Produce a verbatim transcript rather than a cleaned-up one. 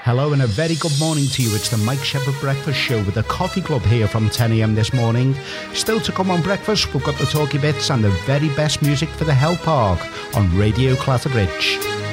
Hello and a very good morning to you. It's the Mike Shepherd Breakfast Show with the Coffee Club here from ten a m this morning. Still to come on breakfast, we've got the talky bits and the very best music for the Hell Park on Radio Clatterbridge.